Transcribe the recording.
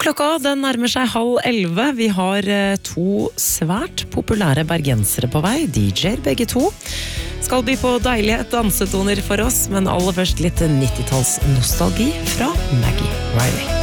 Klokka den nærmer seg 10:30. Vi har to svært populære bergensere på vei, DJ-er begge to. Skal by på deilige dansetoner for oss, men aller først litt 90-talls nostalgi fra Maggie Riley.